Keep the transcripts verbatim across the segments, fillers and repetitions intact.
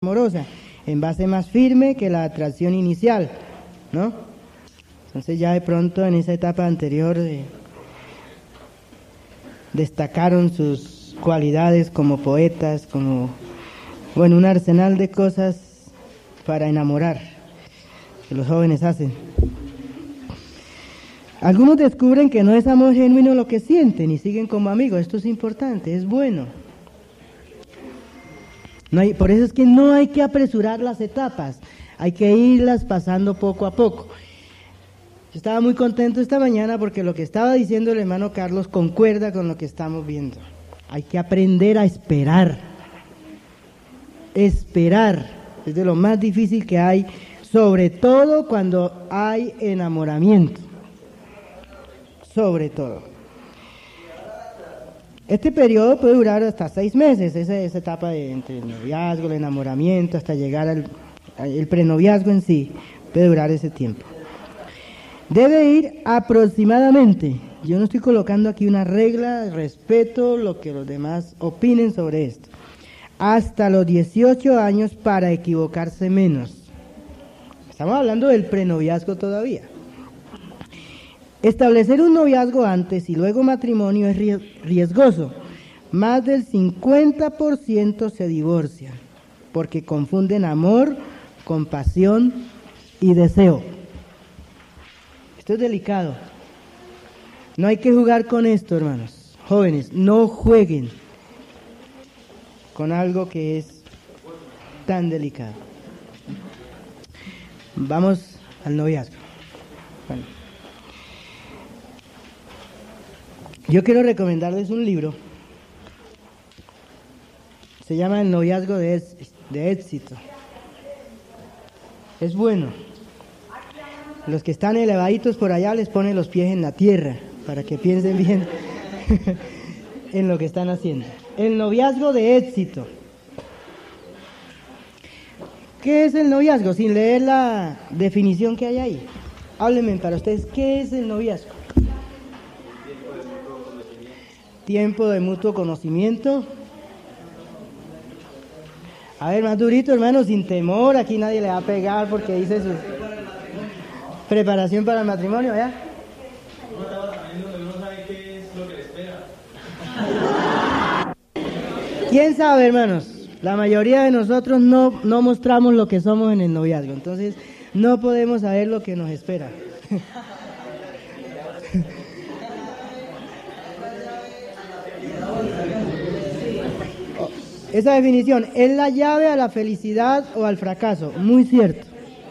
amorosa, en base más firme que la atracción inicial, ¿no? Entonces ya de pronto en esa etapa anterior eh, destacaron sus cualidades como poetas, como, bueno, un arsenal de cosas para enamorar que los jóvenes hacen. Algunos descubren que no es amor genuino lo que sienten y siguen como amigos. Esto es importante, es bueno. No hay, por eso es que no hay que apresurar las etapas, hay que irlas pasando poco a poco. Yo estaba muy contento esta mañana porque lo que estaba diciendo el hermano Carlos concuerda con lo que estamos viendo. Hay que aprender a esperar. Esperar es de lo más difícil que hay, sobre todo cuando hay enamoramiento. Sobre todo. Este periodo puede durar hasta seis meses, esa, esa etapa de, entre el noviazgo, el enamoramiento, hasta llegar al el prenoviazgo en sí, puede durar ese tiempo. Debe ir aproximadamente, yo no estoy colocando aquí una regla, respeto lo que los demás opinen sobre esto, hasta los dieciocho años para equivocarse menos. Estamos hablando del prenoviazgo todavía. Establecer un noviazgo antes y luego matrimonio es riesgoso. Más del cincuenta por ciento se divorcian porque confunden amor, compasión y deseo. Esto es delicado. No hay que jugar con esto, hermanos. Jóvenes, no jueguen con algo que es tan delicado. Vamos al noviazgo. Bueno. Yo quiero recomendarles un libro, se llama El noviazgo de, de éxito. Es bueno. Los que están elevaditos por allá les pone los pies en la tierra, para que piensen bien en lo que están haciendo. El noviazgo de éxito. ¿Qué es el noviazgo? Sin leer la definición que hay ahí. Háblenme para ustedes, ¿qué es el noviazgo? Tiempo de mutuo conocimiento. A ver, más durito, hermano, sin temor, aquí nadie le va a pegar porque dice su preparación para el matrimonio, ¿ya? ¿Quién sabe, hermanos? La mayoría de nosotros no, no mostramos lo que somos en el noviazgo, entonces no podemos saber lo que nos espera. Esa definición es la llave a la felicidad o al fracaso, muy cierto.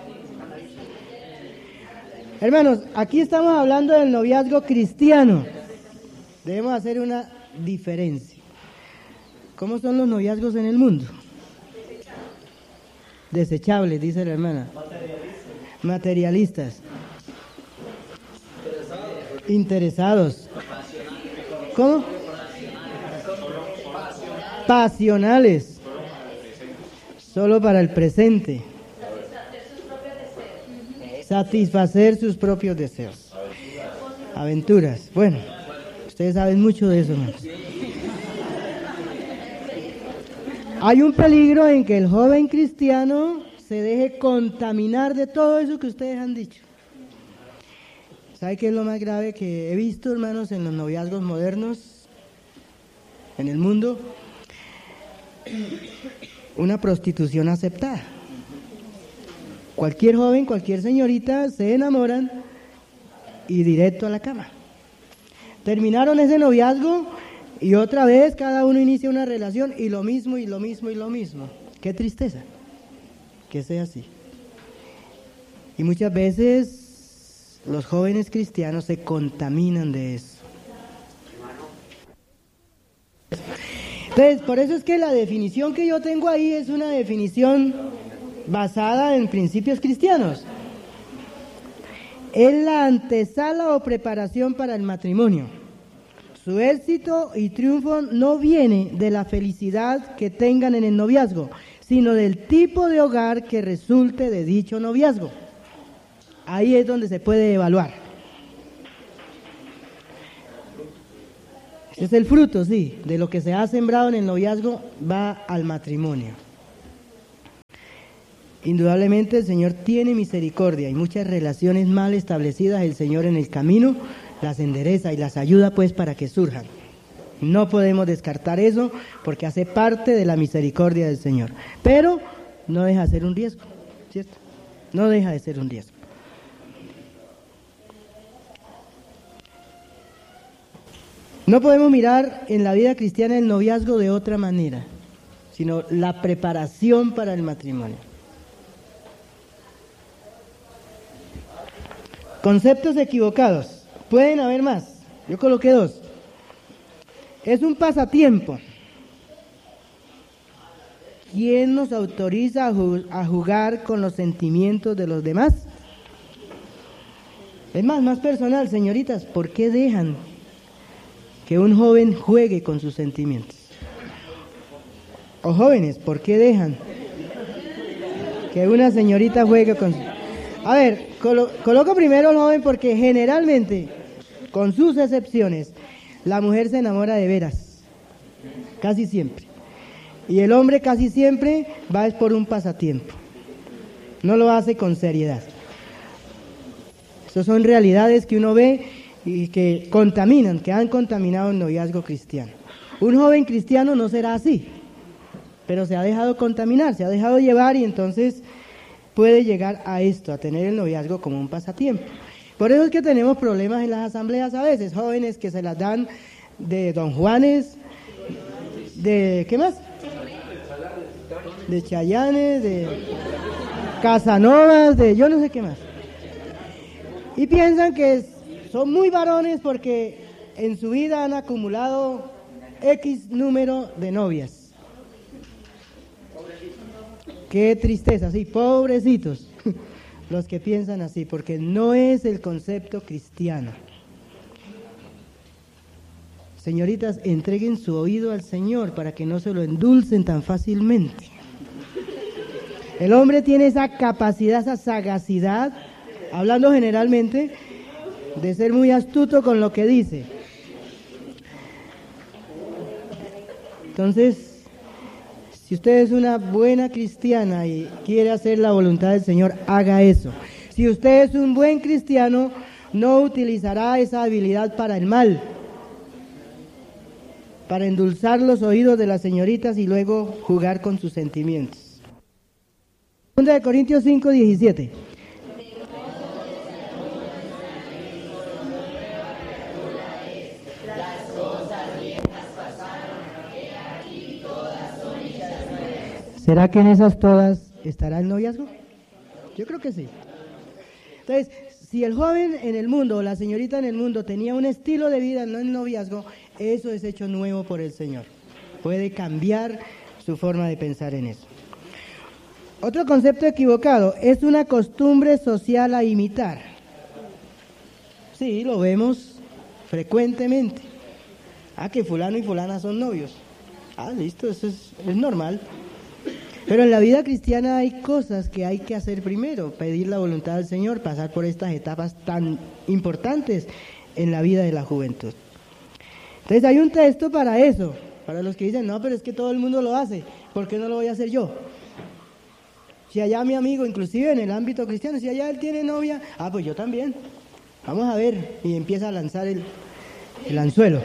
Hermanos, aquí estamos hablando del noviazgo cristiano. Debemos hacer una diferencia. ¿Cómo son los noviazgos en el mundo? Desechables, dice la hermana. Materialistas. Interesados. ¿Cómo? Pasionales, solo para el presente, satisfacer sus propios deseos, aventuras. Bueno, ustedes saben mucho de eso, hermanos. Hay un peligro en que el joven cristiano se deje contaminar de todo eso que ustedes han dicho. ¿Sabe qué es lo más grave que he visto, hermanos, en los noviazgos modernos, en el mundo? Una prostitución aceptada. Cualquier joven, cualquier señorita se enamoran y directo a la cama. Terminaron ese noviazgo y otra vez cada uno inicia una relación y lo mismo y lo mismo y lo mismo. Qué tristeza que sea así. Y muchas veces los jóvenes cristianos se contaminan de eso. Entonces, por eso es que la definición que yo tengo ahí es una definición basada en principios cristianos. Es la antesala o preparación para el matrimonio. Su éxito y triunfo no viene de la felicidad que tengan en el noviazgo, sino del tipo de hogar que resulte de dicho noviazgo. Ahí es donde se puede evaluar. Ese es el fruto, sí, de lo que se ha sembrado en el noviazgo, va al matrimonio. Indudablemente el Señor tiene misericordia y muchas relaciones mal establecidas el Señor en el camino las endereza y las ayuda pues para que surjan. No podemos descartar eso porque hace parte de la misericordia del Señor. Pero no deja de ser un riesgo, ¿cierto? No deja de ser un riesgo. No podemos mirar en la vida cristiana el noviazgo de otra manera, sino la preparación para el matrimonio. Conceptos equivocados. Pueden haber más. Yo coloqué dos. Es un pasatiempo. ¿Quién nos autoriza a, ju- a jugar con los sentimientos de los demás? Es más, más personal, señoritas, ¿por qué dejan que un joven juegue con sus sentimientos? O jóvenes, ¿por qué dejan que una señorita juegue con sus... A ver, colo- coloco primero al joven porque generalmente, con sus excepciones, la mujer se enamora de veras, casi siempre. Y el hombre casi siempre va es por un pasatiempo, no lo hace con seriedad. Esas son realidades que uno ve y que contaminan, que han contaminado el noviazgo cristiano. Un joven cristiano no será así, pero se ha dejado contaminar, se ha dejado llevar y entonces puede llegar a esto, a tener el noviazgo como un pasatiempo. Por eso es que tenemos problemas en las asambleas a veces, jóvenes que se las dan de Don Juanes, de ¿qué más? De Chayanes, de Casanovas, de yo no sé qué más. Y piensan que es, son muy varones porque en su vida han acumulado X número de novias. Qué tristeza, sí, pobrecitos los que piensan así, porque no es el concepto cristiano. Señoritas, entreguen su oído al Señor para que no se lo endulcen tan fácilmente. El hombre tiene esa capacidad, esa sagacidad, hablando generalmente, de ser muy astuto con lo que dice. Entonces, si usted es una buena cristiana y quiere hacer la voluntad del Señor, haga eso. Si usted es un buen cristiano, no utilizará esa habilidad para el mal, para endulzar los oídos de las señoritas y luego jugar con sus sentimientos. Segunda de Corintios cinco, diecisiete. ¿Será que en esas todas estará el noviazgo? Yo creo que sí. Entonces, si el joven en el mundo o la señorita en el mundo tenía un estilo de vida, no el noviazgo, eso es hecho nuevo por el Señor. Puede cambiar su forma de pensar en eso. Otro concepto equivocado, es una costumbre social a imitar. Sí, lo vemos frecuentemente. Ah, que fulano y fulana son novios. Ah, listo, eso es, es normal. Pero en la vida cristiana hay cosas que hay que hacer primero, pedir la voluntad del Señor, pasar por estas etapas tan importantes en la vida de la juventud. Entonces hay un texto para eso, para los que dicen, no, pero es que todo el mundo lo hace, ¿por qué no lo voy a hacer yo? Si allá mi amigo, inclusive en el ámbito cristiano, si allá él tiene novia, ah, pues yo también, vamos a ver, y empieza a lanzar el, el anzuelo.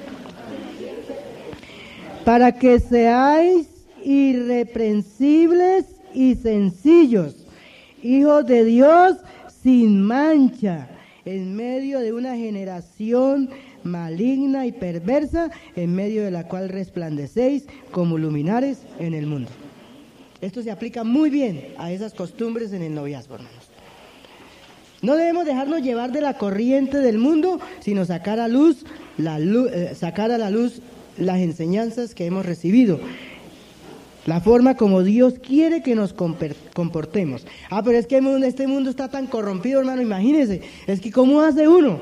Para que seáis irreprensibles y sencillos, hijos de Dios sin mancha, en medio de una generación maligna y perversa, en medio de la cual resplandecéis como luminares en el mundo. Esto se aplica muy bien a esas costumbres en el noviazgo, hermanos. No debemos dejarnos llevar de la corriente del mundo, sino sacar a luz, la luz, eh, sacar a la luz las enseñanzas que hemos recibido. La forma como Dios quiere que nos comportemos. Ah, pero es que este mundo está tan corrompido, hermano, imagínense. Es que ¿cómo hace uno?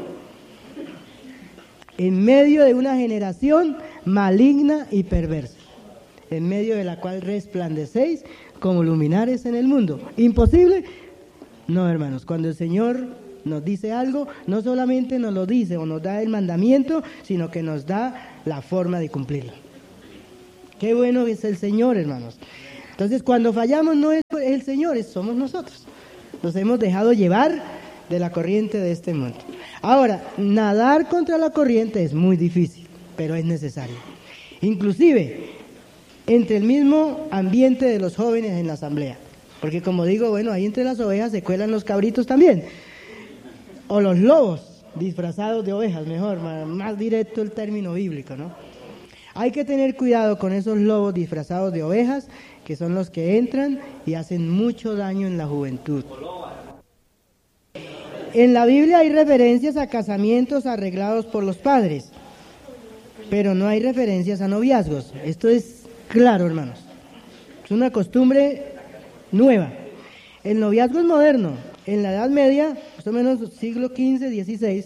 En medio de una generación maligna y perversa, en medio de la cual resplandecéis como luminares en el mundo. ¿Imposible? No, hermanos. Cuando el Señor nos dice algo, no solamente nos lo dice o nos da el mandamiento, sino que nos da la forma de cumplirlo. Qué bueno es el Señor, hermanos. Entonces, cuando fallamos no es el Señor, es- somos nosotros. Nos hemos dejado llevar de la corriente de este mundo. Ahora, nadar contra la corriente es muy difícil, pero es necesario. Inclusive, entre el mismo ambiente de los jóvenes en la asamblea. Porque como digo, bueno, ahí entre las ovejas se cuelan los cabritos también. O los lobos disfrazados de ovejas, mejor, más, más directo el término bíblico, ¿no? Hay que tener cuidado con esos lobos disfrazados de ovejas, que son los que entran y hacen mucho daño en la juventud. En la Biblia hay referencias a casamientos arreglados por los padres, pero no hay referencias a noviazgos. Esto es claro, hermanos. Es una costumbre nueva. El noviazgo es moderno. En la Edad Media, más o menos siglo quince, dieciséis,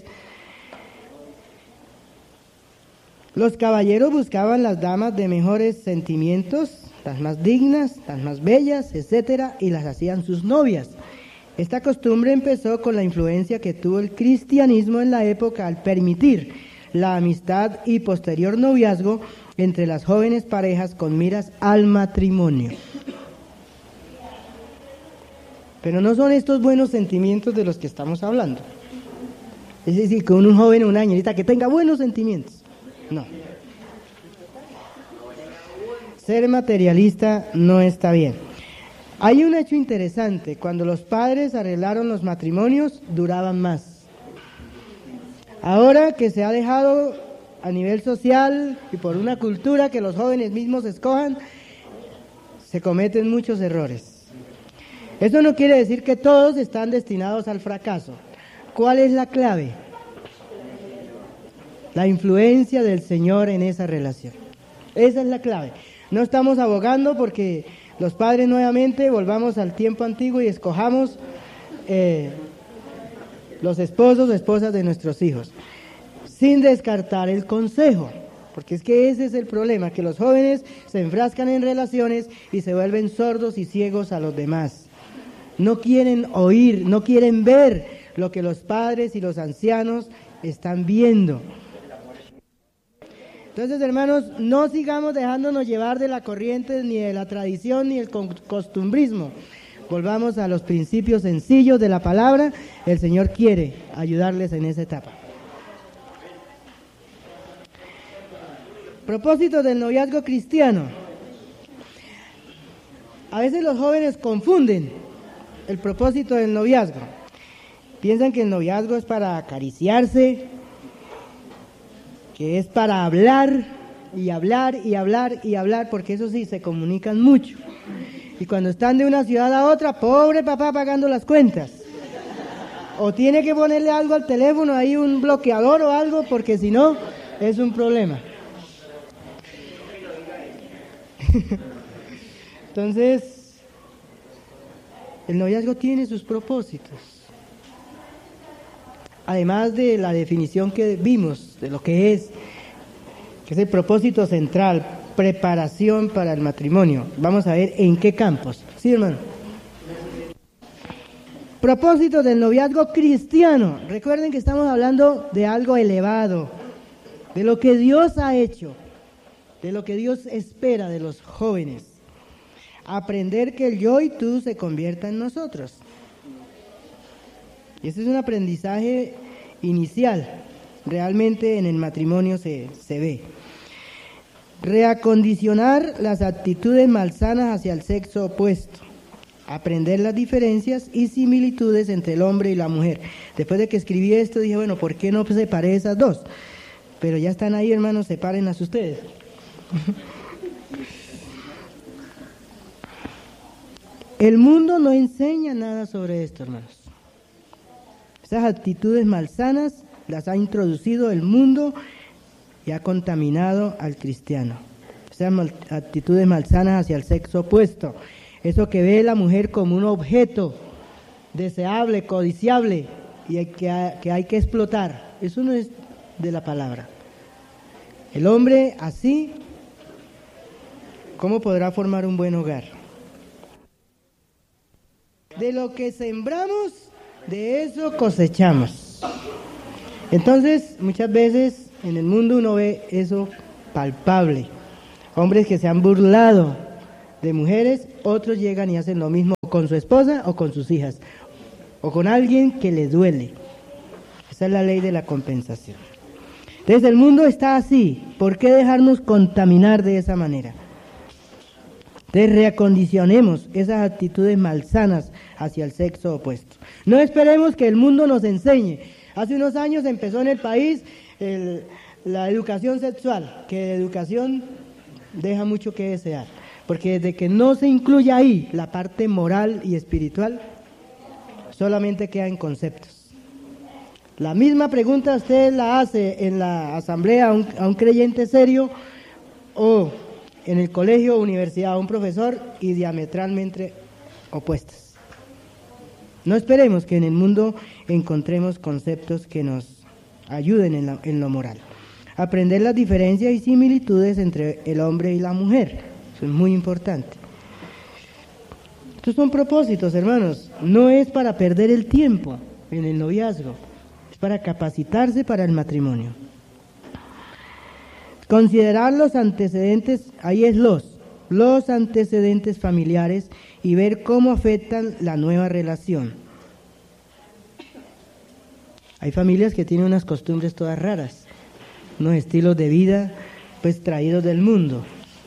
los caballeros buscaban las damas de mejores sentimientos, las más dignas, las más bellas, etcétera, y las hacían sus novias. Esta costumbre empezó con la influencia que tuvo el cristianismo en la época al permitir la amistad y posterior noviazgo entre las jóvenes parejas con miras al matrimonio. Pero no son estos buenos sentimientos de los que estamos hablando. Es decir, con un joven o una señorita que tenga buenos sentimientos. No. Ser materialista no está bien. Hay un hecho interesante. Cuando los padres arreglaron los matrimonios, duraban más. Ahora que se ha dejado a nivel social y por una cultura que los jóvenes mismos escojan, se cometen muchos errores. Eso no quiere decir que todos están destinados al fracaso. ¿Cuál es la clave? La influencia del Señor en esa relación. Esa es la clave. No estamos abogando porque los padres nuevamente volvamos al tiempo antiguo y escojamos eh, los esposos o esposas de nuestros hijos, sin descartar el consejo, porque es que ese es el problema, que los jóvenes se enfrascan en relaciones y se vuelven sordos y ciegos a los demás. No quieren oír, no quieren ver lo que los padres y los ancianos están viendo. Entonces, hermanos, no sigamos dejándonos llevar de la corriente, ni de la tradición, ni del costumbrismo. Volvamos a los principios sencillos de la palabra. El Señor quiere ayudarles en esa etapa. Propósito del noviazgo cristiano. A veces los jóvenes confunden el propósito del noviazgo. Piensan que el noviazgo es para acariciarse, que es para hablar y hablar y hablar y hablar, porque eso sí, se comunican mucho. Y cuando están de una ciudad a otra, pobre papá pagando las cuentas. O tiene que ponerle algo al teléfono, ahí un bloqueador o algo, porque si no, es un problema. Entonces, el noviazgo tiene sus propósitos. Además de la definición que vimos de lo que es, que es el propósito central, preparación para el matrimonio. Vamos a ver en qué campos. ¿Sí, hermano? Propósito del noviazgo cristiano. Recuerden que estamos hablando de algo elevado, de lo que Dios ha hecho, de lo que Dios espera de los jóvenes. Aprender que el yo y tú se convierta en nosotros. Y ese es un aprendizaje inicial, realmente en el matrimonio se, se ve. Reacondicionar las actitudes malsanas hacia el sexo opuesto. Aprender las diferencias y similitudes entre el hombre y la mujer. Después de que escribí esto dije, bueno, ¿por qué no separé esas dos? Pero ya están ahí, hermanos, sepárenlas ustedes. El mundo no enseña nada sobre esto, hermanos. Esas actitudes malsanas las ha introducido el mundo y ha contaminado al cristiano. Esas mal, actitudes malsanas hacia el sexo opuesto. Eso que ve la mujer como un objeto deseable, codiciable y que, que hay que explotar. Eso no es de la palabra. El hombre así, ¿cómo podrá formar un buen hogar? De lo que sembramos, de eso cosechamos. Entonces, muchas veces en el mundo uno ve eso palpable. Hombres que se han burlado de mujeres, otros llegan y hacen lo mismo con su esposa o con sus hijas, o con alguien que le duele. Esa es la ley de la compensación. Entonces el mundo está así, ¿por qué dejarnos contaminar de esa manera? Entonces reacondicionemos esas actitudes malsanas hacia el sexo opuesto. No esperemos que el mundo nos enseñe. Hace unos años empezó en el país el, la educación sexual, que educación deja mucho que desear, porque desde que no se incluye ahí la parte moral y espiritual, solamente queda en conceptos. La misma pregunta usted la hace en la asamblea a un, a un creyente serio o en el colegio o universidad a un profesor y diametralmente opuestas. No esperemos que en el mundo encontremos conceptos que nos ayuden en, la, en lo moral. Aprender las diferencias y similitudes entre el hombre y la mujer, eso es muy importante. Estos son propósitos, hermanos, no es para perder el tiempo en el noviazgo, es para capacitarse para el matrimonio. Considerar los antecedentes, ahí es los, los antecedentes familiares y ver cómo afectan la nueva relación. Hay familias que tienen unas costumbres todas raras, unos estilos de vida pues traídos del mundo.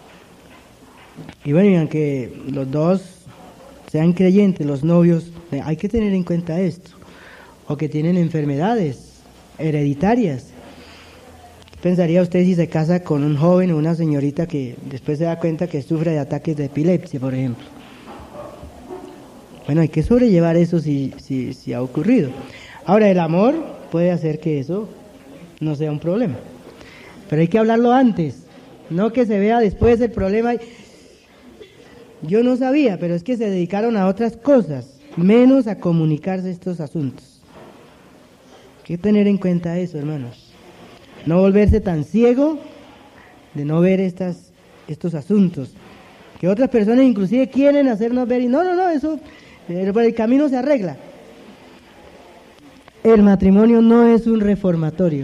Y bueno, y aunque los dos sean creyentes, los novios, hay que tener en cuenta esto, o que tienen enfermedades hereditarias. ¿Pensaría usted si se casa con un joven o una señorita que después se da cuenta que sufre de ataques de epilepsia, por ejemplo? Bueno, hay que sobrellevar eso si, si, si ha ocurrido. Ahora, el amor puede hacer que eso no sea un problema, pero hay que hablarlo antes, no que se vea después el problema. Yo no sabía, pero es que se dedicaron a otras cosas, menos a comunicarse estos asuntos. Hay que tener en cuenta eso, hermanos. No volverse tan ciego de no ver estas, estos asuntos, que otras personas inclusive quieren hacernos ver y no, no, no, eso eh, por el camino se arregla. El matrimonio no es un reformatorio.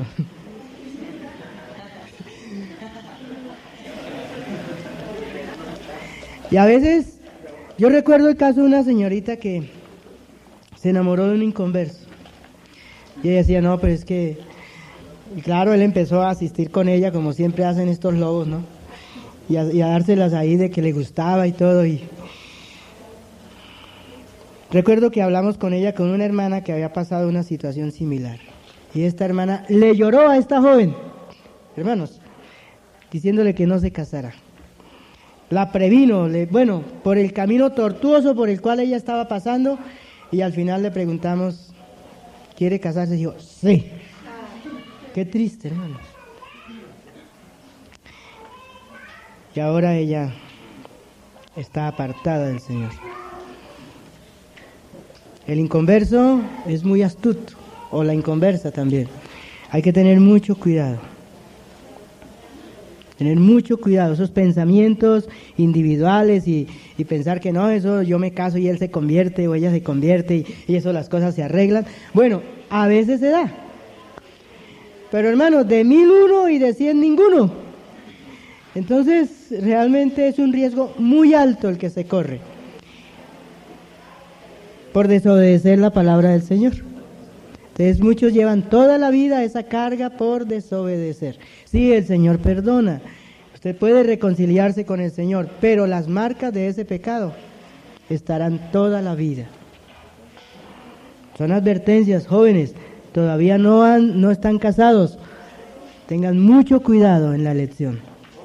Y a veces, yo recuerdo el caso de una señorita que se enamoró de un inconverso. Y ella decía, no, pero es que... Y claro, él empezó a asistir con ella, como siempre hacen estos lobos, ¿no? Y a, y a dárselas ahí de que le gustaba y todo. Y recuerdo que hablamos con ella, con una hermana que había pasado una situación similar. Y esta hermana le lloró a esta joven, hermanos, diciéndole que no se casara. La previno, le, bueno, por el camino tortuoso por el cual ella estaba pasando, y al final le preguntamos, ¿quiere casarse? Y dijo, sí. Qué triste, hermanos. Y ahora ella está apartada del Señor. El inconverso es muy astuto, o la inconversa también. Hay que tener mucho cuidado. Tener mucho cuidado, esos pensamientos individuales y, y pensar que no, eso yo me caso y él se convierte o ella se convierte y, y eso las cosas se arreglan. Bueno, a veces se da. Pero hermanos, de mil uno y de cien ninguno. Entonces, realmente es un riesgo muy alto el que se corre por desobedecer la palabra del Señor. Entonces, muchos llevan toda la vida esa carga por desobedecer. Sí, el Señor perdona. Usted puede reconciliarse con el Señor, pero las marcas de ese pecado estarán toda la vida. Son advertencias, jóvenes. Todavía no, han, no están casados, tengan mucho cuidado en la elección.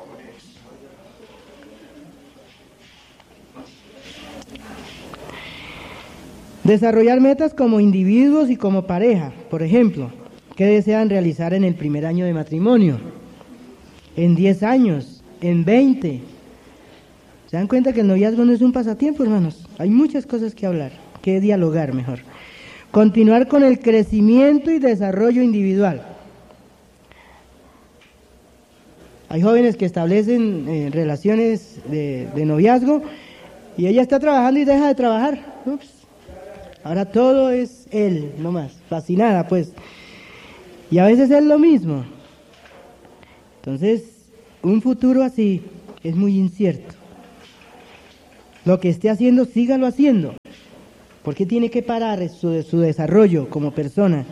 Desarrollar metas como individuos y como pareja, por ejemplo, ¿qué desean realizar en el primer año de matrimonio? En diez años, en veinte. ¿Se dan cuenta que el noviazgo no es un pasatiempo, hermanos? Hay muchas cosas que hablar, que dialogar mejor. Continuar con el crecimiento y desarrollo individual. Hay jóvenes que establecen eh, relaciones de, de noviazgo y ella está trabajando y deja de trabajar. Ups. Ahora todo es él, nomás, fascinada pues. Y a veces es lo mismo. Entonces, un futuro así es muy incierto. Lo que esté haciendo, sígalo haciendo. ¿Por qué tiene que parar su, su desarrollo como persona?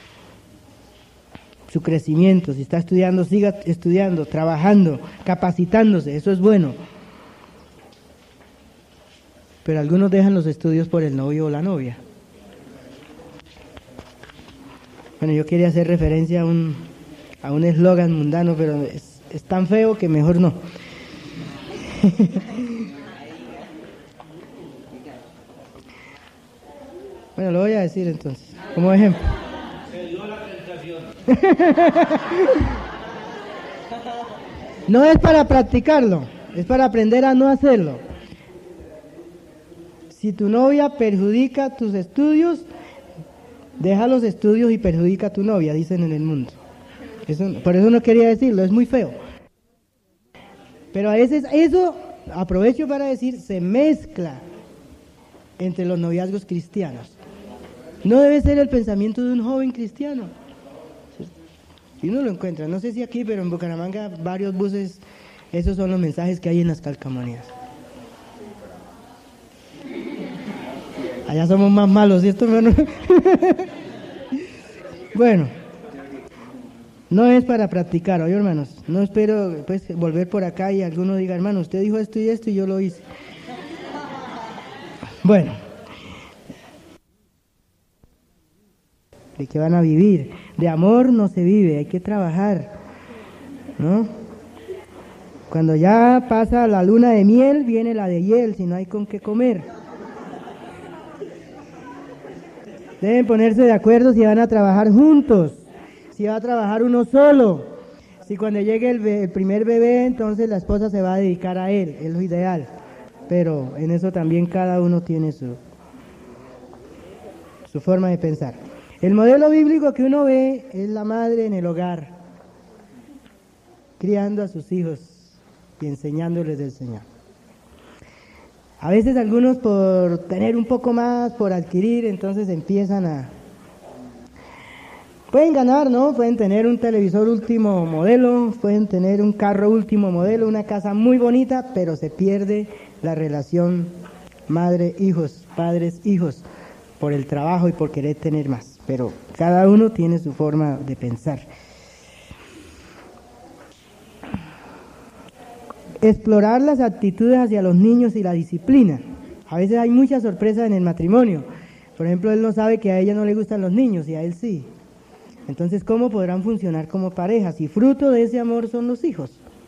Su crecimiento. Si está estudiando, siga estudiando, trabajando, capacitándose. Eso es bueno. Pero algunos dejan los estudios por el novio o la novia. Bueno, yo quería hacer referencia a un a un eslogan mundano, pero es, es tan feo que mejor no. Bueno, lo voy a decir entonces, como ejemplo. Se dio la tentación. No es para practicarlo, es para aprender a no hacerlo. Si tu novia perjudica tus estudios, deja los estudios y perjudica a tu novia, dicen en el mundo. Eso, por eso no quería decirlo, es muy feo. Pero a veces eso, aprovecho para decir, se mezcla entre los noviazgos cristianos. No debe ser el pensamiento de un joven cristiano. Si uno lo encuentra, no sé si aquí, pero en Bucaramanga varios buses, esos son los mensajes que hay en las calcomanías. Allá somos más malos, ¿cierto, hermano? Bueno, no es para practicar, oye, hermanos. No espero pues volver por acá y alguno diga, hermano, usted dijo esto y esto y yo lo hice. Bueno, ¿de qué van a vivir? De amor no se vive, hay que trabajar, ¿no? Cuando ya pasa la luna de miel, viene la de hiel, si no hay con qué comer. Deben ponerse de acuerdo si van a trabajar juntos, si va a trabajar uno solo. Si cuando llegue el, be- el primer bebé, entonces la esposa se va a dedicar a él, es lo ideal. Pero en eso también cada uno tiene su, su forma de pensar. El modelo bíblico que uno ve es la madre en el hogar, criando a sus hijos y enseñándoles del Señor. A veces algunos por tener un poco más, por adquirir, entonces empiezan a... Pueden ganar, ¿no? Pueden tener un televisor último modelo, pueden tener un carro último modelo, una casa muy bonita, pero se pierde la relación madre-hijos, padres-hijos, por el trabajo y por querer tener más. Pero cada uno tiene su forma de pensar. Explorar las actitudes hacia los niños y la disciplina. A veces hay muchas sorpresas en el matrimonio. Por ejemplo, él no sabe que a ella no le gustan los niños y a él sí. Entonces, ¿cómo podrán funcionar como pareja si fruto de ese amor son los hijos?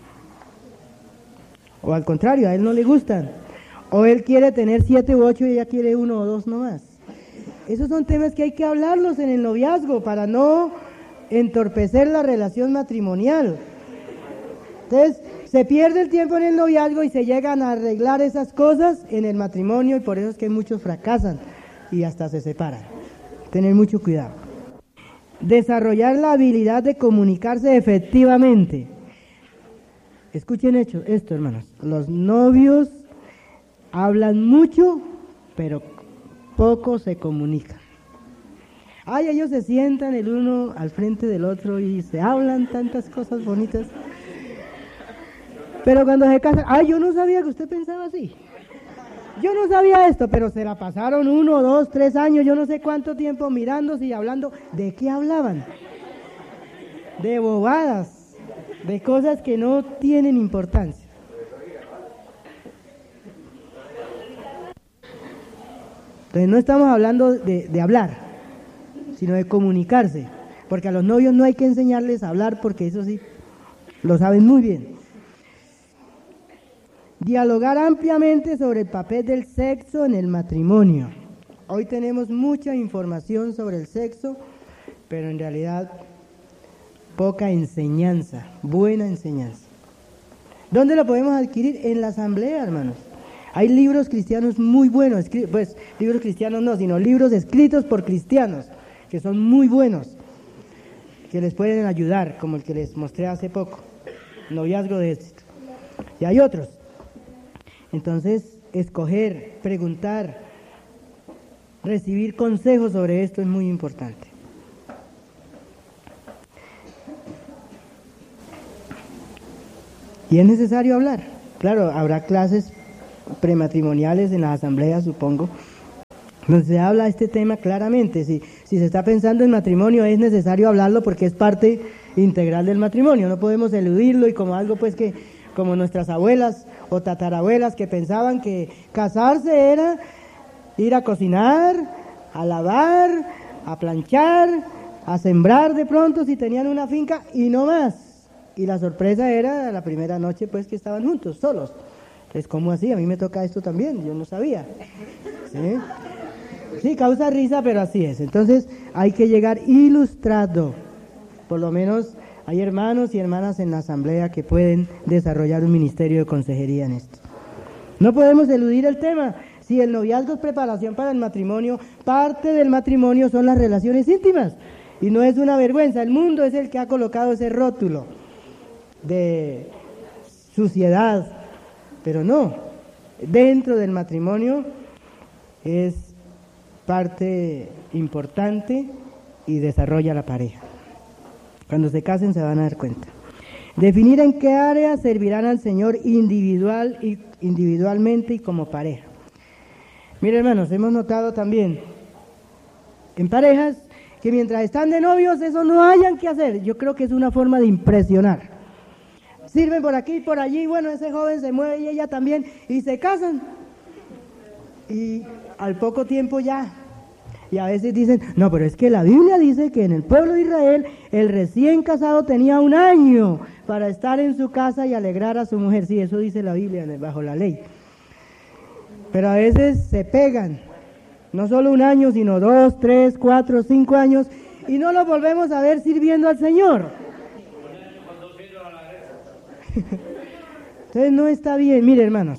O al contrario, a él no le gustan. O él quiere tener siete u ocho y ella quiere uno o dos nomás. Esos son temas que hay que hablarlos en el noviazgo para no entorpecer la relación matrimonial. Entonces, se pierde el tiempo en el noviazgo y se llegan a arreglar esas cosas en el matrimonio y por eso es que muchos fracasan y hasta se separan. Tener mucho cuidado. Desarrollar la habilidad de comunicarse efectivamente. Escuchen esto, esto, hermanos. Los novios hablan mucho, pero poco se comunican. Ay, ellos se sientan el uno al frente del otro y se hablan tantas cosas bonitas. Pero cuando se casan, ay, yo no sabía que usted pensaba así. Yo no sabía esto, pero se la pasaron uno, dos, tres años, yo no sé cuánto tiempo mirándose y hablando. ¿De qué hablaban? De bobadas, de cosas que no tienen importancia. Entonces no estamos hablando de, de hablar, sino de comunicarse, porque a los novios no hay que enseñarles a hablar, porque eso sí, lo saben muy bien. Dialogar ampliamente sobre el papel del sexo en el matrimonio. Hoy tenemos mucha información sobre el sexo, pero en realidad poca enseñanza, buena enseñanza. ¿Dónde lo podemos adquirir? En la asamblea, hermanos. Hay libros cristianos muy buenos, pues libros cristianos no, sino libros escritos por cristianos, que son muy buenos, que les pueden ayudar, como el que les mostré hace poco, Noviazgo de Éxito. Y hay otros. Entonces, escoger, preguntar, recibir consejos sobre esto es muy importante. Y es necesario hablar. Claro, habrá clases prematrimoniales en las asambleas, supongo, donde se habla de este tema claramente. Si, si se está pensando en matrimonio es necesario hablarlo porque es parte integral del matrimonio, no podemos eludirlo y como algo pues que, como nuestras abuelas o tatarabuelas que pensaban que casarse era ir a cocinar, a lavar, a planchar, a sembrar de pronto si tenían una finca y no más. Y la sorpresa era la primera noche pues que estaban juntos, solos. Entonces, ¿cómo así? A mí me toca esto también, yo no sabía. ¿Sí? Sí, causa risa, pero así es. Entonces, hay que llegar ilustrado. Por lo menos hay hermanos y hermanas en la asamblea que pueden desarrollar un ministerio de consejería en esto. No podemos eludir el tema. Si el noviazgo es preparación para el matrimonio, parte del matrimonio son las relaciones íntimas. Y no es una vergüenza, el mundo es el que ha colocado ese rótulo de suciedad, pero no, dentro del matrimonio es parte importante y desarrolla la pareja. Cuando se casen se van a dar cuenta. Definir en qué áreas servirán al Señor individual y individualmente y como pareja. Mire, hermanos, hemos notado también en parejas que mientras están de novios eso no hayan que hacer. Yo creo que es una forma de impresionar. Sirven por aquí y por allí, bueno, ese joven se mueve y ella también, y se casan. Y al poco tiempo ya. Y a veces dicen, no, pero es que la Biblia dice que en el pueblo de Israel el recién casado tenía un año para estar en su casa y alegrar a su mujer. Sí, eso dice la Biblia bajo la ley. Pero a veces se pegan, no solo un año, sino dos, tres, cuatro, cinco años, y no los volvemos a ver sirviendo al Señor. Entonces no está bien. Mire, hermanos,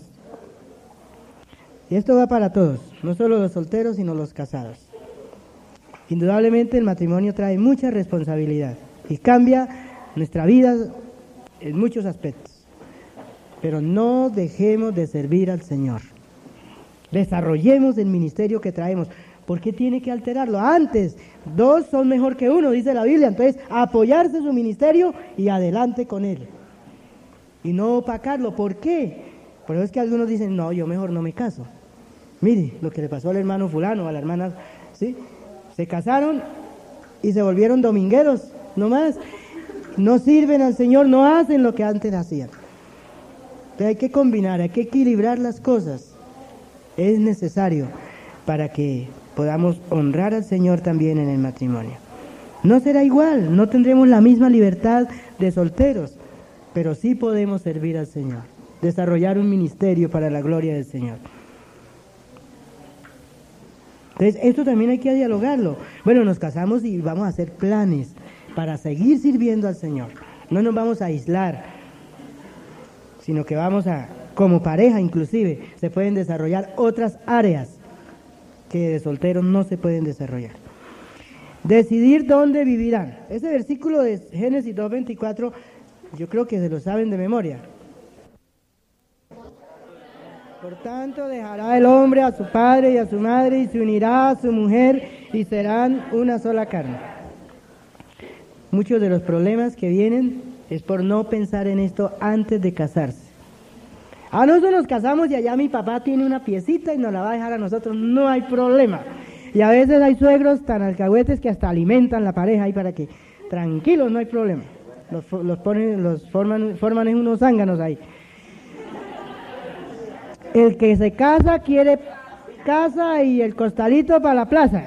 y esto va para todos, no solo los solteros, sino los casados. Indudablemente el matrimonio trae mucha responsabilidad y cambia nuestra vida en muchos aspectos, pero no dejemos de servir al Señor. Desarrollemos el ministerio que traemos. ¿Por qué tiene que alterarlo? Antes, dos son mejor que uno, dice la Biblia. Entonces, apoyarse su ministerio y adelante con él. Y no opacarlo. ¿Por qué? Por eso es que algunos dicen, no, yo mejor no me caso. Mire, lo que le pasó al hermano fulano, a la hermana, ¿sí? Se casaron y se volvieron domingueros, no más. No sirven al Señor, no hacen lo que antes hacían. Pero hay que combinar, hay que equilibrar las cosas. Es necesario para que podamos honrar al Señor también en el matrimonio. No será igual, no tendremos la misma libertad de solteros, pero sí podemos servir al Señor, desarrollar un ministerio para la gloria del Señor. Entonces, esto también hay que dialogarlo. Bueno, nos casamos y vamos a hacer planes para seguir sirviendo al Señor. No nos vamos a aislar, sino que vamos a, como pareja inclusive, se pueden desarrollar otras áreas que de solteros no se pueden desarrollar. Decidir dónde vivirán. Ese versículo de Génesis dos veinticuatro, yo creo que se lo saben de memoria. Por tanto, dejará el hombre a su padre y a su madre y se unirá a su mujer y serán una sola carne. Muchos de los problemas que vienen es por no pensar en esto antes de casarse. A nosotros nos casamos y allá mi papá tiene una piecita y nos la va a dejar a nosotros, no hay problema. Y a veces hay suegros tan alcahuetes que hasta alimentan la pareja ahí para que, tranquilos, no hay problema. Los, los ponen, los forman, forman en unos zánganos ahí. El que se casa quiere casa y el costalito para la plaza.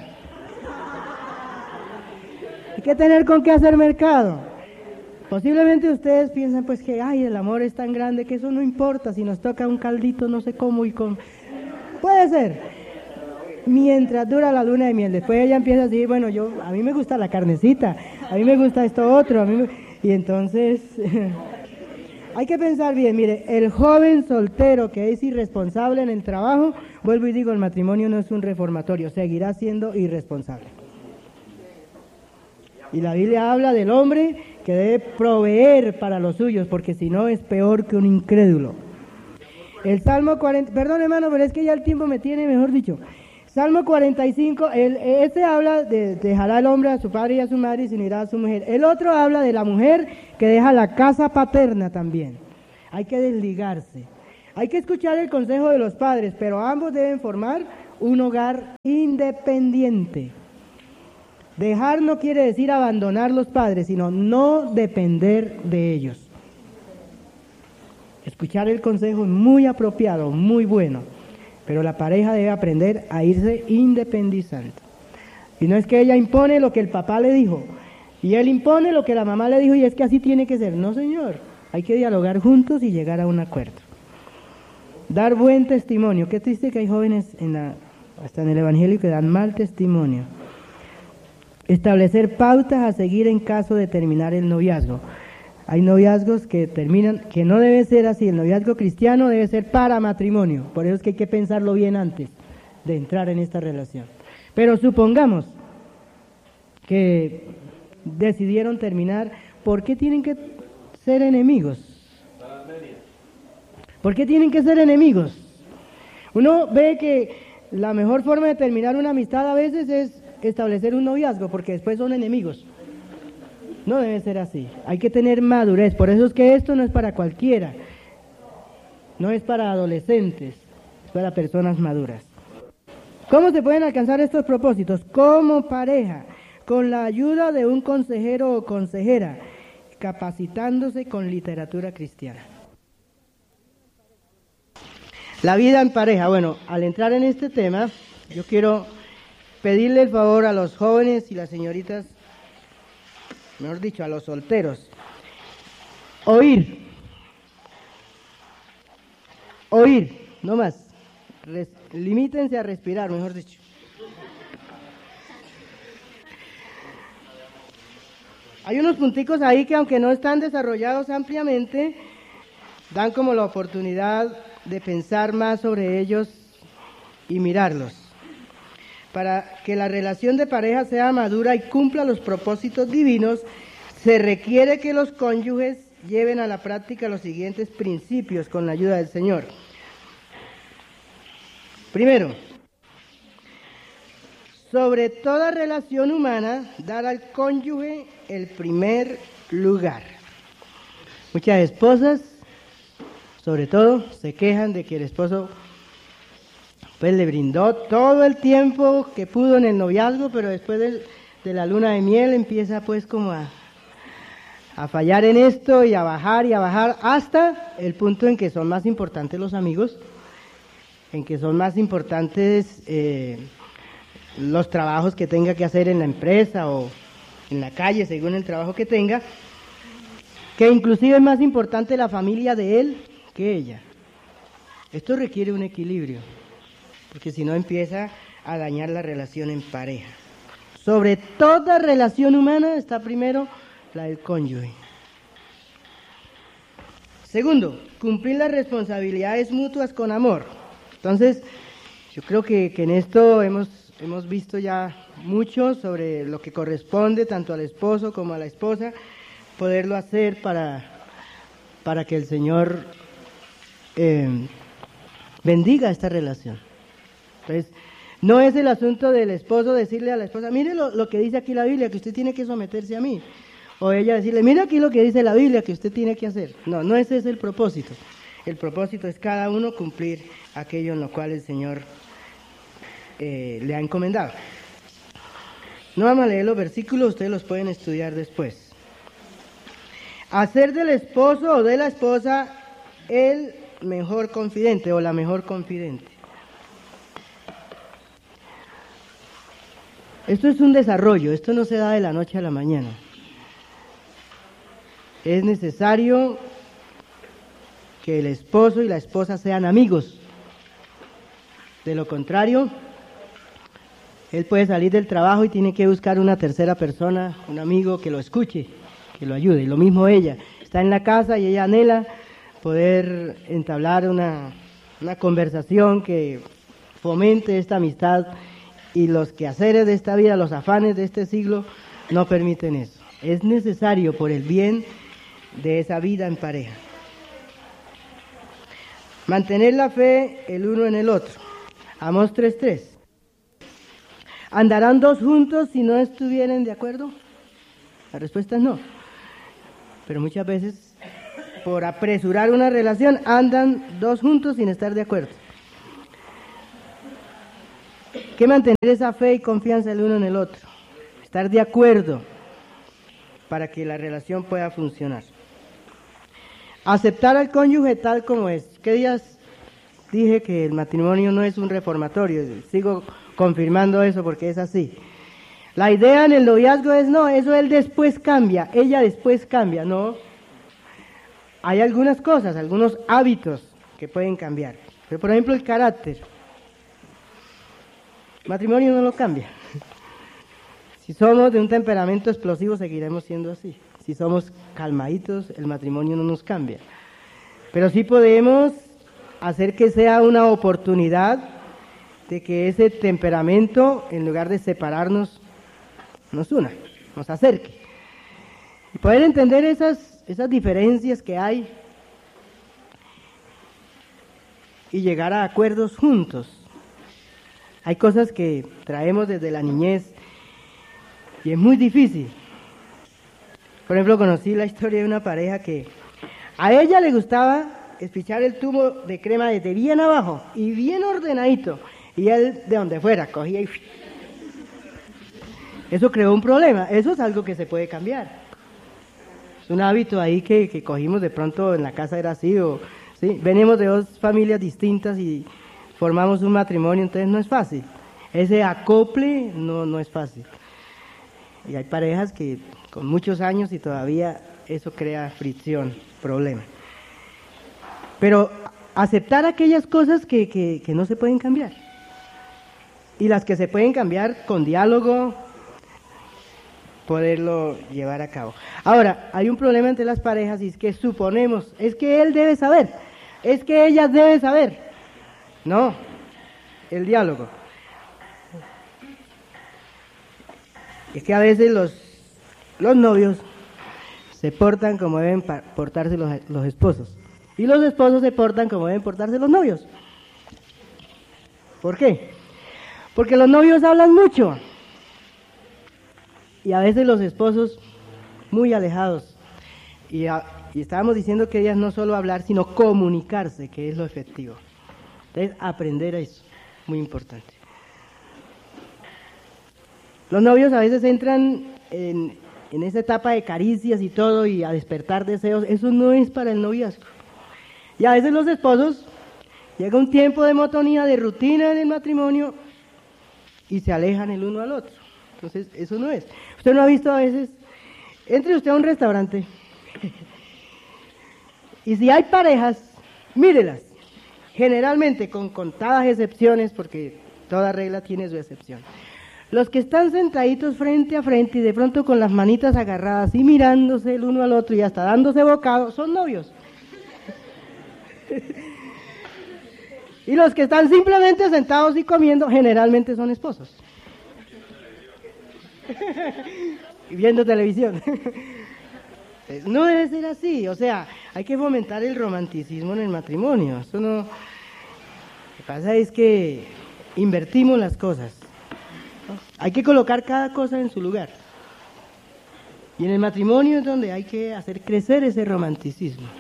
Hay que tener con qué hacer mercado. Posiblemente ustedes piensan pues que ay, el amor es tan grande que eso no importa, si nos toca un caldito no sé cómo y con... Puede ser, mientras dura la luna de miel. Después ella empieza a decir, bueno, yo a mí me gusta la carnecita, a mí me gusta esto otro, a mí me... y entonces... Hay que pensar bien, mire, el joven soltero que es irresponsable en el trabajo, vuelvo y digo, el matrimonio no es un reformatorio, seguirá siendo irresponsable. Y la Biblia habla del hombre que debe proveer para los suyos, porque si no es peor que un incrédulo. El Salmo cuarenta, perdón hermano, pero es que ya el tiempo me tiene, mejor dicho. Salmo cuarenta y cinco, el, este habla de dejará el hombre a su padre y a su madre y se unirá a su mujer. El otro habla de la mujer que deja la casa paterna también. Hay que desligarse. Hay que escuchar el consejo de los padres, pero ambos deben formar un hogar independiente. Dejar no quiere decir abandonar los padres, sino no depender de ellos. Escuchar el consejo es muy apropiado, muy bueno, pero la pareja debe aprender a irse independizando. Y no es que ella impone lo que el papá le dijo, y él impone lo que la mamá le dijo, y es que así tiene que ser. No, señor, hay que dialogar juntos y llegar a un acuerdo. Dar buen testimonio. Qué triste que hay jóvenes en la, hasta en el Evangelio que dan mal testimonio. Establecer pautas a seguir en caso de terminar el noviazgo. Hay noviazgos que terminan, que no debe ser así. El noviazgo cristiano debe ser para matrimonio. Por eso es que hay que pensarlo bien antes de entrar en esta relación. Pero supongamos que decidieron terminar, ¿por qué tienen que ser enemigos? ¿Por qué tienen que ser enemigos? Uno ve que la mejor forma de terminar una amistad a veces es establecer un noviazgo, porque después son enemigos. No debe ser así. Hay que tener madurez. Por eso es que esto no es para cualquiera. No es para adolescentes, es para personas maduras. ¿Cómo se pueden alcanzar estos propósitos? Como pareja, con la ayuda de un consejero o consejera, capacitándose con literatura cristiana. La vida en pareja. Bueno, al entrar en este tema, yo quiero pedirle el favor a los jóvenes y las señoritas, mejor dicho, a los solteros. Oír. Oír, no más. Res, limítense a respirar, mejor dicho. Hay unos punticos ahí que, aunque no están desarrollados ampliamente, dan como la oportunidad de pensar más sobre ellos y mirarlos. Para que la relación de pareja sea madura y cumpla los propósitos divinos, se requiere que los cónyuges lleven a la práctica los siguientes principios con la ayuda del Señor. Primero, sobre toda relación humana, dar al cónyuge el primer lugar. Muchas esposas, sobre todo, se quejan de que el esposo pues le brindó todo el tiempo que pudo en el noviazgo, pero después de, de la luna de miel empieza pues como a, a fallar en esto y a bajar y a bajar hasta el punto en que son más importantes los amigos, en que son más importantes eh, los trabajos que tenga que hacer en la empresa o en la calle, según el trabajo que tenga, que inclusive es más importante la familia de él que ella. Esto requiere un equilibrio, porque si no empieza a dañar la relación en pareja. Sobre toda relación humana está primero la del cónyuge. Segundo, cumplir las responsabilidades mutuas con amor. Entonces, yo creo que, que en esto hemos, hemos visto ya mucho sobre lo que corresponde tanto al esposo como a la esposa, poderlo hacer para, para que el Señor eh, bendiga esta relación. Entonces, no es el asunto del esposo decirle a la esposa, mire lo, lo que dice aquí la Biblia, que usted tiene que someterse a mí. O ella decirle, mire aquí lo que dice la Biblia, que usted tiene que hacer. No, no ese es el propósito. El propósito es cada uno cumplir aquello en lo cual el Señor eh, le ha encomendado. No vamos a leer los versículos, ustedes los pueden estudiar después. Hacer del esposo o de la esposa el mejor confidente o la mejor confidente. Esto es un desarrollo, esto no se da de la noche a la mañana. Es necesario que el esposo y la esposa sean amigos. De lo contrario, él puede salir del trabajo y tiene que buscar una tercera persona, un amigo que lo escuche, que lo ayude. Y lo mismo ella, está en la casa y ella anhela poder entablar una, una conversación que fomente esta amistad, y los quehaceres de esta vida, los afanes de este siglo no permiten eso. Es necesario por el bien de esa vida en pareja. Mantener la fe el uno en el otro. Amós tres tres. ¿Andarán dos juntos si no estuvieran de acuerdo? La respuesta es no. Pero muchas veces por apresurar una relación, andan dos juntos sin estar de acuerdo. Hay que mantener esa fe y confianza el uno en el otro, estar de acuerdo para que la relación pueda funcionar. Aceptar al cónyuge tal como es. ¿Qué días dije que el matrimonio no es un reformatorio? Sigo confirmando eso porque es así. La idea en el noviazgo es, no, eso él después cambia, ella después cambia, no. Hay algunas cosas, algunos hábitos que pueden cambiar. Pero por ejemplo el carácter. El matrimonio no lo cambia. Si somos de un temperamento explosivo, seguiremos siendo así. Si somos calmaditos, el matrimonio no nos cambia. Pero sí podemos hacer que sea una oportunidad de que ese temperamento, en lugar de separarnos, nos una, nos acerque. Y poder entender esas, esas diferencias que hay y llegar a acuerdos juntos. Hay cosas que traemos desde la niñez y es muy difícil. Por ejemplo, conocí la historia de una pareja que a ella le gustaba espichar el tubo de crema desde bien abajo y bien ordenadito, y él de donde fuera cogía y... Eso creó un problema. Eso es algo que se puede cambiar. Es un hábito ahí que, que cogimos de pronto en la casa, era así, o ¿sí? Venimos de dos familias distintas y formamos un matrimonio, entonces no es fácil. Ese acople no, no es fácil. Y hay parejas que con muchos años y todavía eso crea fricción, problema. Pero aceptar aquellas cosas que, que, que no se pueden cambiar. Y las que se pueden cambiar con diálogo, poderlo llevar a cabo. Ahora, hay un problema entre las parejas y es que suponemos, es que él debe saber, es que ella debe saber. No, el diálogo. Es que a veces los, los novios se portan como deben portarse los, los esposos. Y los esposos se portan como deben portarse los novios. ¿Por qué? Porque los novios hablan mucho. Y a veces los esposos muy alejados. Y, a, y estábamos diciendo que ellas no solo hablar, sino comunicarse, que es lo efectivo. Entonces, aprender a eso, muy importante. Los novios a veces entran en, en esa etapa de caricias y todo y a despertar deseos. Eso no es para el noviazgo. Y a veces los esposos, llega un tiempo de monotonía, de rutina en el matrimonio y se alejan el uno al otro. Entonces, eso no es. Usted no ha visto a veces, entre usted a un restaurante y si hay parejas, mírelas, generalmente con contadas excepciones, porque toda regla tiene su excepción. Los que están sentaditos frente a frente y de pronto con las manitas agarradas y mirándose el uno al otro y hasta dándose bocado, son novios. Y los que están simplemente sentados y comiendo, generalmente son esposos. Y viendo televisión. No debe ser así, o sea, hay que fomentar el romanticismo en el matrimonio. Eso no... Lo que pasa es que invertimos las cosas. Hay que colocar cada cosa en su lugar. Y en el matrimonio es donde hay que hacer crecer ese romanticismo.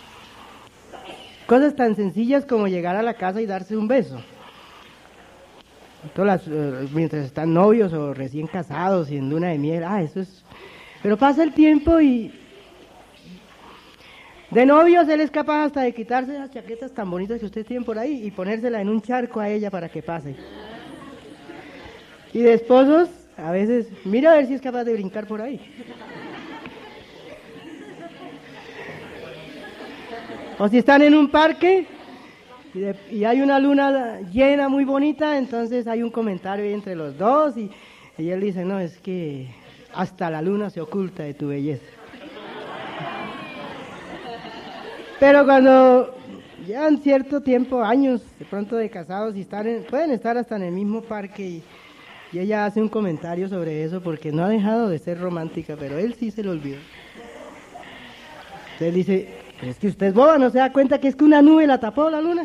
Cosas tan sencillas como llegar a la casa y darse un beso. Todas las, uh, mientras están novios o recién casados y en luna de miel, ah, eso es... Pero pasa el tiempo y... De novios él es capaz hasta de quitarse las chaquetas tan bonitas que ustedes tienen por ahí y ponérsela en un charco a ella para que pase. Y de esposos, a veces, mira a ver si es capaz de brincar por ahí. O si están en un parque y, de, y hay una luna llena muy bonita, entonces hay un comentario ahí entre los dos y, y él dice, no, es que hasta la luna se oculta de tu belleza. Pero cuando llevan cierto tiempo, años de pronto de casados y están en, pueden estar hasta en el mismo parque y, y ella hace un comentario sobre eso porque no ha dejado de ser romántica, pero él sí se lo olvidó. Entonces dice, pero es que usted es boba, ¿no se da cuenta que es que una nube la tapó la luna?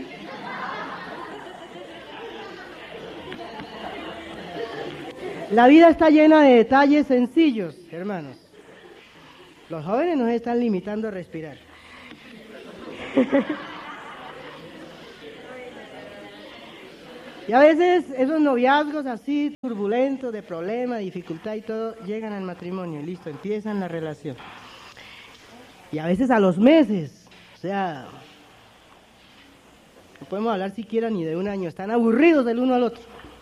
La vida está llena de detalles sencillos, hermanos. Los jóvenes nos están limitando a respirar. Y a veces esos noviazgos así turbulentos, de problema, dificultad y todo, llegan al matrimonio y listo, empiezan la relación. Y a veces a los meses, o sea, no podemos hablar siquiera ni de un año, están aburridos del uno al otro.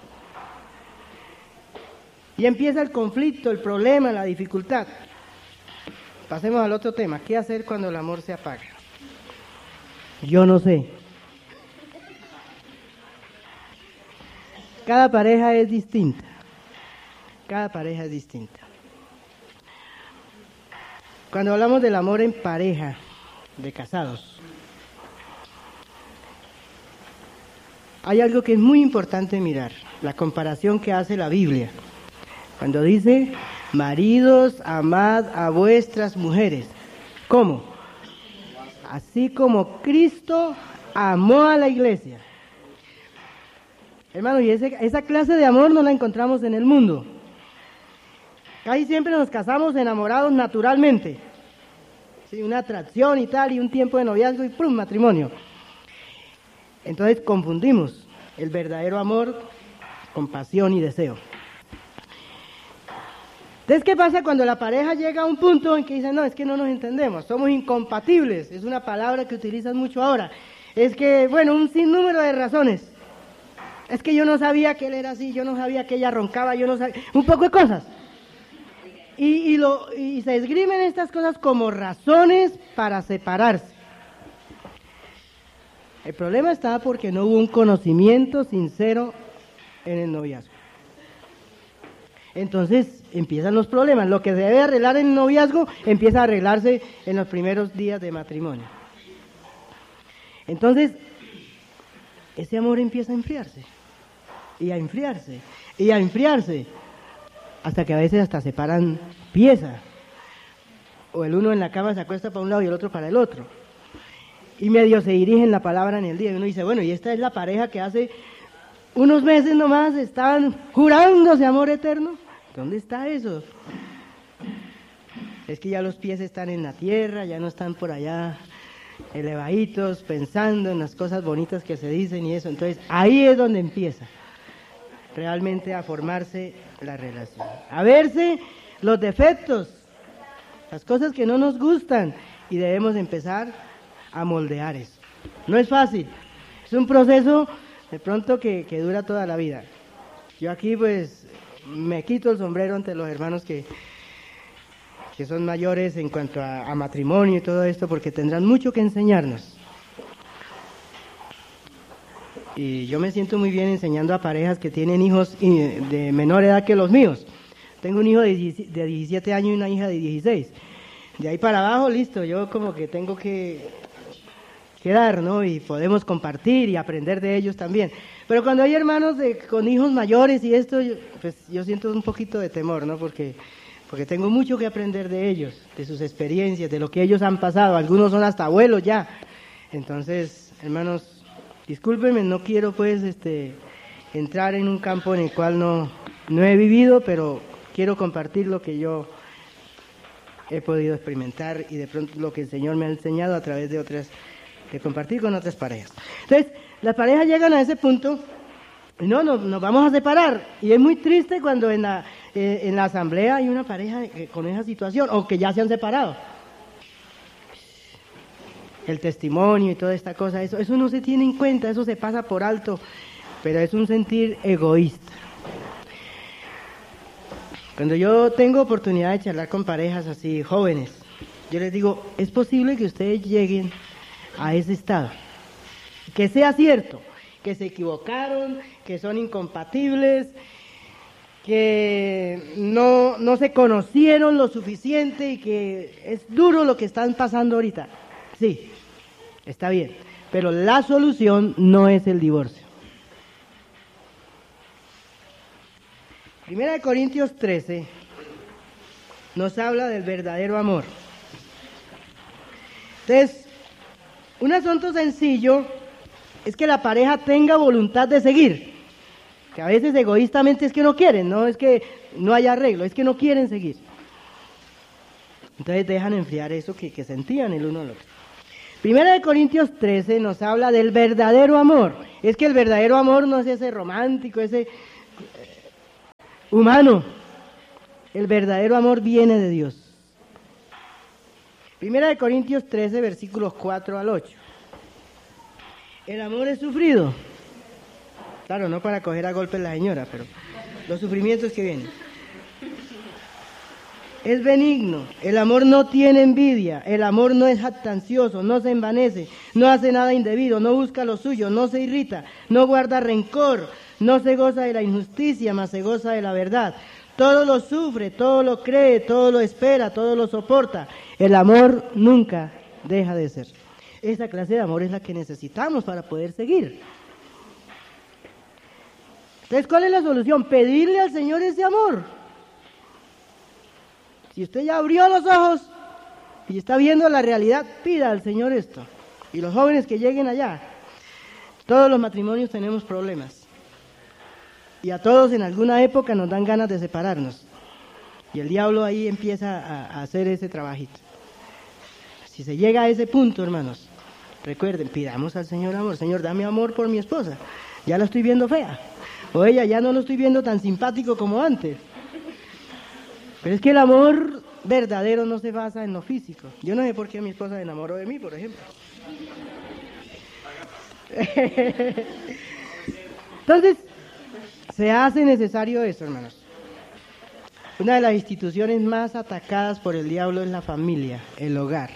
Y empieza el conflicto, el problema, la dificultad. Pasemos al otro tema, ¿qué hacer cuando el amor se apaga? Yo no sé. Cada pareja es distinta. Cada pareja es distinta. Cuando hablamos del amor en pareja, de casados, hay algo que es muy importante mirar, la comparación que hace la Biblia. Cuando dice, maridos, amad a vuestras mujeres. ¿Cómo? Así como Cristo amó a la iglesia. Hermano, y ese, esa clase de amor no la encontramos en el mundo. Casi siempre nos casamos enamorados naturalmente. Sí, una atracción y tal, y un tiempo de noviazgo y ¡prum! Matrimonio. Entonces confundimos el verdadero amor con pasión y deseo. Entonces, ¿qué pasa cuando la pareja llega a un punto en que dicen, no, es que no nos entendemos, somos incompatibles? Es una palabra que utilizan mucho ahora. Es que, bueno, un sinnúmero de razones. Es que yo no sabía que él era así, yo no sabía que ella roncaba, yo no sabía, un poco de cosas. Y, y, lo, y se esgrimen estas cosas como razones para separarse. El problema está porque no hubo un conocimiento sincero en el noviazgo. Entonces empiezan los problemas. Lo que se debe arreglar en el noviazgo empieza a arreglarse en los primeros días de matrimonio. Entonces, ese amor empieza a enfriarse, y a enfriarse, y a enfriarse, hasta que a veces hasta se paran piezas, o el uno en la cama se acuesta para un lado y el otro para el otro, y medio se dirigen la palabra en el día, y uno dice, bueno, y esta es la pareja que hace unos meses nomás estaban jurándose amor eterno. ¿Dónde está eso? Es que ya los pies están en la tierra, ya no están por allá elevaditos, pensando en las cosas bonitas que se dicen y eso. Entonces, ahí es donde empieza realmente a formarse la relación. A verse los defectos, las cosas que no nos gustan, y debemos empezar a moldear eso. No es fácil, es un proceso de pronto que, que dura toda la vida. Yo aquí pues me quito el sombrero ante los hermanos que... que son mayores en cuanto a, a matrimonio y todo esto, porque tendrán mucho que enseñarnos. Y yo me siento muy bien enseñando a parejas que tienen hijos de menor edad que los míos. Tengo un hijo de diecisiete años y una hija de dieciséis. De ahí para abajo, listo, yo como que tengo que, que dar, ¿no? Y podemos compartir y aprender de ellos también. Pero cuando hay hermanos de, con hijos mayores y esto, yo, pues yo siento un poquito de temor, ¿no? Porque... porque tengo mucho que aprender de ellos, de sus experiencias, de lo que ellos han pasado. Algunos son hasta abuelos ya. Entonces, hermanos, discúlpenme, no quiero pues este entrar en un campo en el cual no, no he vivido, pero quiero compartir lo que yo he podido experimentar y de pronto lo que el Señor me ha enseñado a través de otras, de compartir con otras parejas. Entonces, las parejas llegan a ese punto y no, nos, nos vamos a separar. Y es muy triste cuando en la... en la asamblea hay una pareja con esa situación, o que ya se han separado. El testimonio y toda esta cosa, eso, eso no se tiene en cuenta, eso se pasa por alto, pero es un sentir egoísta. Cuando yo tengo oportunidad de charlar con parejas así, jóvenes, yo les digo, es posible que ustedes lleguen a ese estado, que sea cierto, que se equivocaron, que son incompatibles, que no, no se conocieron lo suficiente y que es duro lo que están pasando ahorita. Sí, está bien, pero la solución no es el divorcio. Primera de Corintios trece nos habla del verdadero amor. Entonces, un asunto sencillo es que la pareja tenga voluntad de seguir. Que a veces egoístamente es que no quieren, no es que no haya arreglo, es que no quieren seguir. Entonces dejan enfriar eso que, que sentían el uno al otro. Primera de Corintios trece nos habla del verdadero amor. Es que el verdadero amor no es ese romántico, ese eh, humano. El verdadero amor viene de Dios. Primera de Corintios trece, versículos cuatro al ocho. El amor es sufrido. Claro, no para coger a golpes la señora, pero los sufrimientos que vienen. Es benigno, el amor no tiene envidia, el amor no es jactancioso, no se envanece, no hace nada indebido, no busca lo suyo, no se irrita, no guarda rencor, no se goza de la injusticia, mas se goza de la verdad. Todo lo sufre, todo lo cree, todo lo espera, todo lo soporta. El amor nunca deja de ser. Esa clase de amor es la que necesitamos para poder seguir. Entonces, ¿cuál es la solución? Pedirle al Señor ese amor. Si usted ya abrió los ojos y está viendo la realidad, pida al Señor esto. Y los jóvenes que lleguen allá, todos los matrimonios tenemos problemas. Y a todos en alguna época nos dan ganas de separarnos. Y el diablo ahí empieza a, a hacer ese trabajito. Si se llega a ese punto, hermanos, recuerden, pidamos al Señor amor. Señor, dame amor por mi esposa. Ya la estoy viendo fea. O ella ya no lo estoy viendo tan simpático como antes. Pero es que el amor verdadero no se basa en lo físico. Yo no sé por qué mi esposa se enamoró de mí, por ejemplo. Entonces, se hace necesario eso, hermanos. Una de las instituciones más atacadas por el diablo es la familia, el hogar.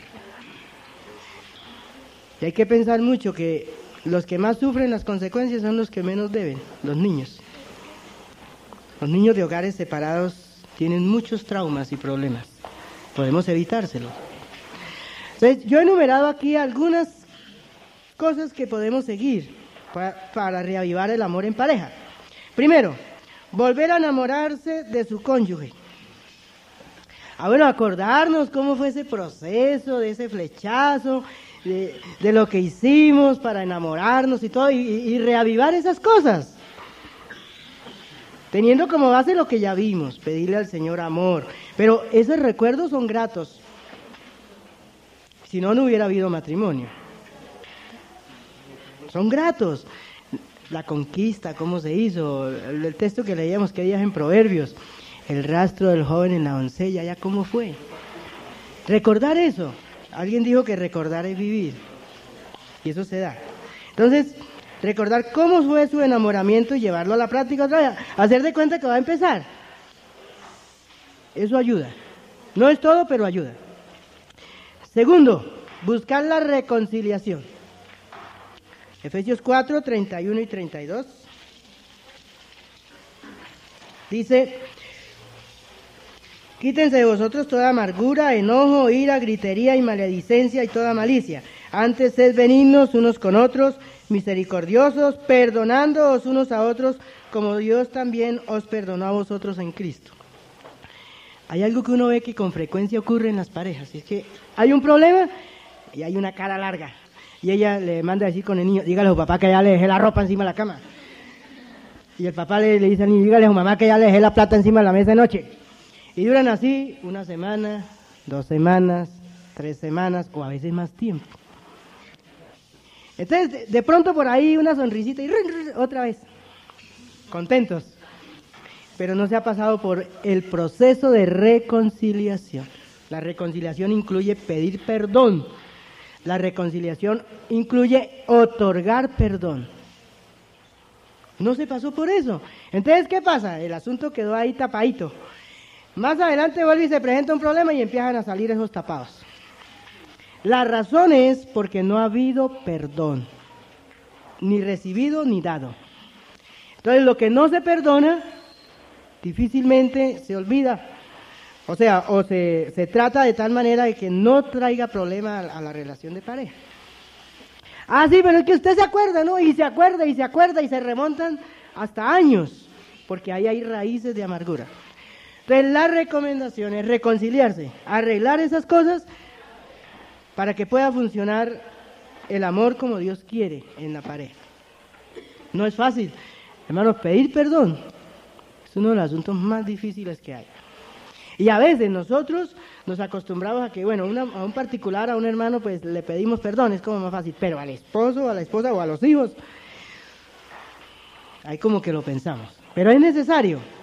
Y hay que pensar mucho que los que más sufren las consecuencias son los que menos deben, los niños. Los niños de hogares separados tienen muchos traumas y problemas. Podemos evitárselos. Entonces, yo he enumerado aquí algunas cosas que podemos seguir para, para reavivar el amor en pareja. Primero, volver a enamorarse de su cónyuge. Ah, bueno, acordarnos cómo fue ese proceso, de ese flechazo, de, de lo que hicimos para enamorarnos y todo, y, y reavivar esas cosas. Teniendo como base lo que ya vimos, pedirle al Señor amor. Pero esos recuerdos son gratos. Si no, no hubiera habido matrimonio. Son gratos. La conquista, cómo se hizo, el texto que leíamos que días en Proverbios, el rastro del joven en la doncella, ya cómo fue. Recordar eso. Alguien dijo que recordar es vivir. Y eso se da. Entonces, recordar cómo fue su enamoramiento y llevarlo a la práctica otra vez. Hacer de cuenta que va a empezar. Eso ayuda. No es todo, pero ayuda. Segundo, buscar la reconciliación. Efesios cuatro, treinta y uno y treinta y dos. Dice: quítense de vosotros toda amargura, enojo, ira, gritería y maledicencia y toda malicia. Antes sed benignos unos con otros, misericordiosos, perdonándoos unos a otros, como Dios también os perdonó a vosotros en Cristo. Hay algo que uno ve que con frecuencia ocurre en las parejas, es que hay un problema y hay una cara larga. Y ella le manda a decir con el niño: dígale a su papá que ya le dejé la ropa encima de la cama. Y el papá le, le dice al niño: dígale a su mamá que ya le dejé la plata encima de la mesa de noche. Y duran así una semana, dos semanas, tres semanas o a veces más tiempo. Entonces, de, de pronto por ahí una sonrisita y otra vez, contentos. Pero no se ha pasado por el proceso de reconciliación. La reconciliación incluye pedir perdón. La reconciliación incluye otorgar perdón. No se pasó por eso. Entonces, ¿qué pasa? El asunto quedó ahí tapadito. Más adelante vuelve y se presenta un problema y empiezan a salir esos tapados. La razón es porque no ha habido perdón, ni recibido ni dado. Entonces, lo que no se perdona, difícilmente se olvida. O sea, o se, se trata de tal manera de que no traiga problema a, a la relación de pareja. Ah, sí, pero es que usted se acuerda, ¿no? Y se acuerda, y se acuerda, y se remontan hasta años, porque ahí hay raíces de amargura. Entonces, la recomendación es reconciliarse, arreglar esas cosas para que pueda funcionar el amor como Dios quiere en la pareja. No es fácil, hermanos, pedir perdón es uno de los asuntos más difíciles que hay. Y a veces nosotros nos acostumbramos a que, bueno, una, a un particular, a un hermano, pues le pedimos perdón, es como más fácil, pero al esposo, a la esposa o a los hijos, ahí como que lo pensamos. Pero es necesario.